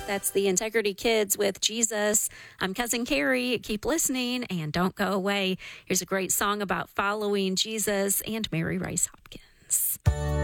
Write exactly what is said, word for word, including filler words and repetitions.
That's the Integrity Kids with Jesus. I'm Cousin Carrie. Keep listening and don't go away. Here's a great song about following Jesus and Mary Rice Hopkins.